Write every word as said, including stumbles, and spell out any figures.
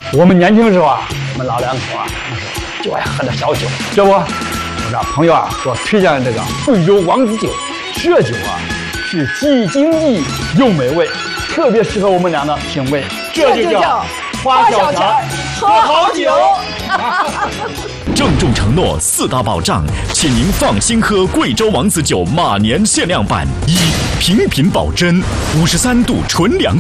我们年轻的时候啊，我们老两口啊，就爱喝点小酒，这不，我这朋友啊给我推荐这个贵州王子酒，这酒啊是既经济又美味，特别适合我们俩的品味，这就叫花小钱喝好酒。 郑重承诺四大保障，请您放心喝贵州王子酒马年限量版：一、品品保真，五十三度纯粮。